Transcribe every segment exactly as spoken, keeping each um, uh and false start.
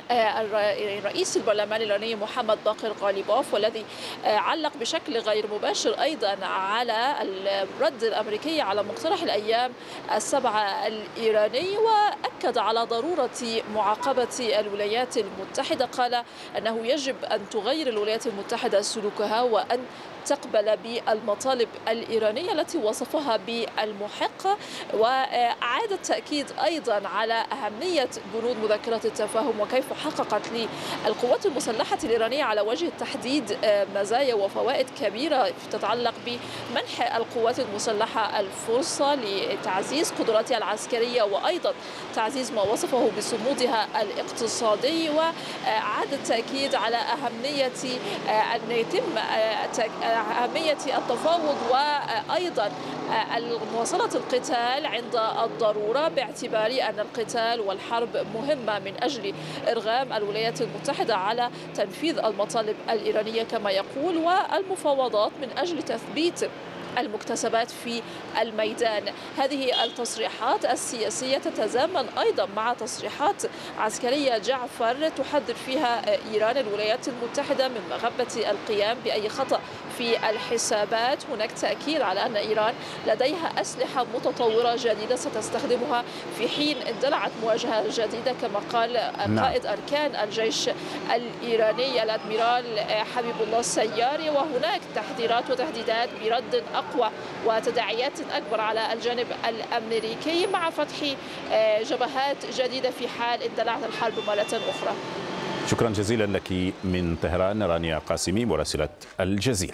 الرئيس البرلماني الإيراني محمد باقر غالباف، والذي علق بشكل غير مباشر أيضا على الرد الأمريكي على مقترح الأيام السبعة الإيراني، وأكد على ضرورة معاقبة الولايات المتحدة. قال أنه يجب أن تغير الولايات المتحدة سلوكها وأن تقبل بالمطالب الإيرانية التي وصفها بالمحقة، وأعاد التأكيد أيضا على أهمية بنود مذكرة التفاهم وكيف حققت للقوات المسلحة الإيرانية على وجه التحديد مزايا وفوائد كبيرة تتعلق بمنح القوات المسلحة الفرصة لتعزيز قدراتها العسكرية وأيضا تعزيز ما وصفه بصمودها الاقتصادي. وأعاد التأكيد على أهمية أن يتم أهمية التفاوض وأيضا مواصلة القتال عند الضرورة، باعتبار أن القتال والحرب مهمة من أجل إرغام الولايات المتحدة على تنفيذ المطالب الإيرانية كما يقول، والمفاوضات من أجل تثبيت المكتسبات في الميدان. هذه التصريحات السياسية تتزامن أيضا مع تصريحات عسكرية جعفر تحذر فيها إيران الولايات المتحدة من مغبة القيام بأي خطأ في الحسابات. هناك تأكيد على أن إيران لديها أسلحة متطورة جديدة ستستخدمها في حين اندلعت مواجهة جديدة كما قال قائد أركان الجيش الإيراني الأدميرال حبيب الله السياري. وهناك تحذيرات وتهديدات برد أقوى وتداعيات أكبر على الجانب الأمريكي مع فتح جبهات جديدة في حال اندلعت الحرب مرة أخرى. شكرا جزيلا لك من طهران رانيا قاسمي مراسلة الجزيرة.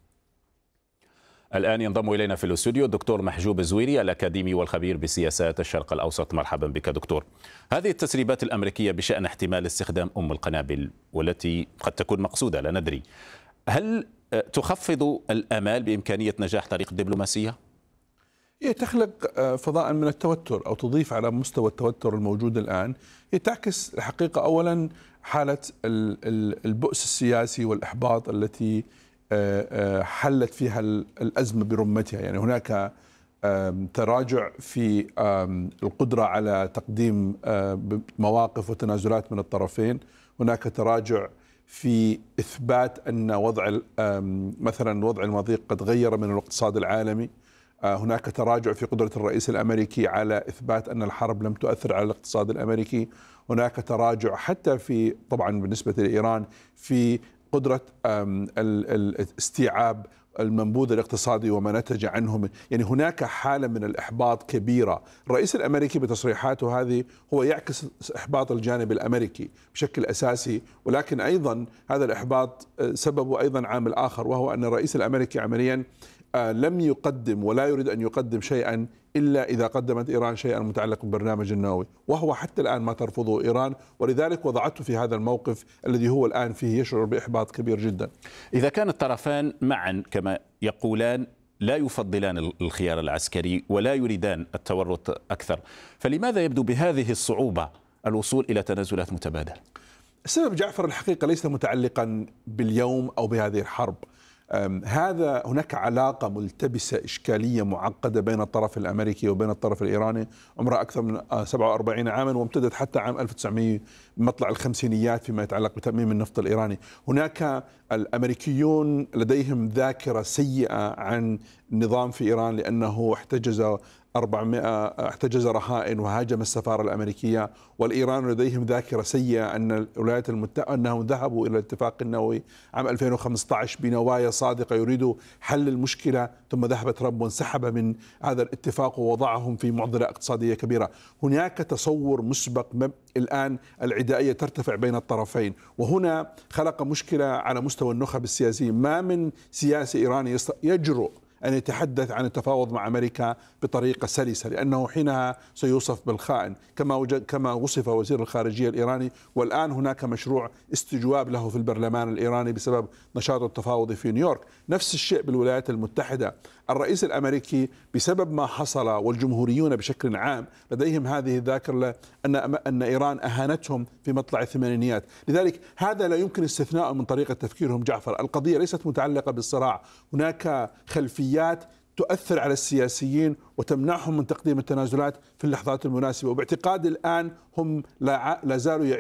الآن ينضم إلينا في الاستوديو الدكتور محجوب زويري الأكاديمي والخبير بسياسات الشرق الأوسط. مرحبا بك دكتور. هذه التسريبات الأمريكية بشأن احتمال استخدام أم القنابل والتي قد تكون مقصودة لا ندري، هل تخفض الآمال بإمكانية نجاح طريق الدبلوماسية؟ هي تخلق فضاء من التوتر أو تضيف على مستوى التوتر الموجود الآن. هي تعكس الحقيقة أولا حالة البؤس السياسي والإحباط التي حلت فيها الأزمة برمتها. يعني هناك تراجع في القدرة على تقديم مواقف وتنازلات من الطرفين، هناك تراجع في إثبات أن وضع مثلا وضع المضيق قد غير من الاقتصاد العالمي، هناك تراجع في قدرة الرئيس الأمريكي على إثبات أن الحرب لم تؤثر على الاقتصاد الأمريكي، هناك تراجع حتى في طبعا بالنسبة لإيران في قدرة الاستيعاب المنبوذ الاقتصادي وما نتج عنه. يعني هناك حالة من الإحباط كبيرة. الرئيس الأمريكي بتصريحاته هذه هو يعكس إحباط الجانب الأمريكي بشكل أساسي، ولكن أيضا هذا الإحباط سببه أيضا عامل آخر، وهو أن الرئيس الأمريكي عمليا لم يقدم ولا يريد أن يقدم شيئا إلا إذا قدمت إيران شيئا متعلق بالبرنامج النووي، وهو حتى الآن ما ترفضه إيران، ولذلك وضعته في هذا الموقف الذي هو الآن فيه يشعر بإحباط كبير جدا. إذا كان الطرفان معا كما يقولان لا يفضلان الخيار العسكري ولا يريدان التورط أكثر، فلماذا يبدو بهذه الصعوبة الوصول إلى تنازلات متبادلة؟ السبب جعفر الحقيقة ليس متعلقا باليوم أو بهذه الحرب. هذا هناك علاقة ملتبسة إشكالية معقدة بين الطرف الأمريكي وبين الطرف الإيراني عمرها أكثر من سبعة وأربعين عاما، وامتدت حتى عام ألف وتسعمئة مطلع الخمسينيات فيما يتعلق بتأميم النفط الإيراني. هناك الأمريكيون لديهم ذاكرة سيئة عن النظام في إيران لأنه احتجز أربعمئة احتجز رهائن وهاجم السفارة الأمريكية، والإيران لديهم ذاكرة سيئة أن الولايات المتحدة أنهم ذهبوا إلى الاتفاق النووي عام ألفين وخمسة عشر بنوايا صادقة يريدوا حل المشكلة، ثم ذهب ترامب وانسحب من هذا الاتفاق ووضعهم في معضلة اقتصادية كبيرة. هناك تصور مسبق الآن العدائية ترتفع بين الطرفين، وهنا خلق مشكلة على مستوى النخب السياسيين. ما من سياسي إيراني يجرؤ أن يتحدث عن التفاوض مع أمريكا بطريقة سلسة، لأنه حينها سيوصف بالخائن كما وجد كما وصف وزير الخارجية الإيراني، والآن هناك مشروع استجواب له في البرلمان الإيراني بسبب نشاط التفاوض في نيويورك. نفس الشيء بالولايات المتحدة. الرئيس الأمريكي بسبب ما حصل والجمهوريون بشكل عام لديهم هذه الذاكرة أن أن إيران أهانتهم في مطلع الثمانينيات، لذلك هذا لا يمكن استثناء من طريقة تفكيرهم. جعفر، القضية ليست متعلقة بالصراع، هناك خلفيات تؤثر على السياسيين وتمنعهم من تقديم التنازلات في اللحظات المناسبة، وباعتقاد الآن هم لا زالوا